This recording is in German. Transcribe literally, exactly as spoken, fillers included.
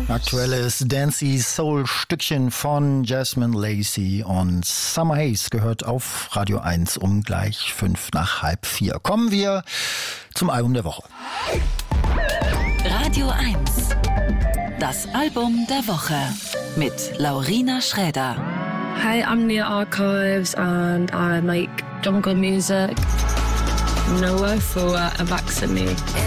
Aktuelles Dancy Soul Stückchen von Jasmine Lacey und Summer Haze gehört auf Radio eins um gleich fünf nach halb vier. Kommen wir zum Album der Woche. Radio eins. Das Album der Woche mit Laurina Schräder. Hi, I'm Nia Archives and I make jungle music. No for a vaccine.